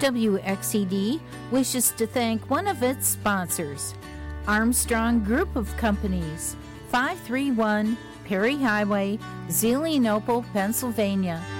WXED wishes to thank one of its sponsors, Armstrong Group of Companies, 531 Perry Highway, Zelienople, Pennsylvania.